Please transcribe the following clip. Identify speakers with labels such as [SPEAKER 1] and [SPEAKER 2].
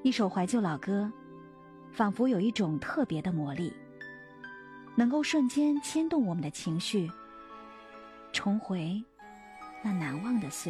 [SPEAKER 1] 一首怀旧老歌，仿佛有一种特别的魔力，能够瞬间牵动我们的情绪，重回那难忘的岁月。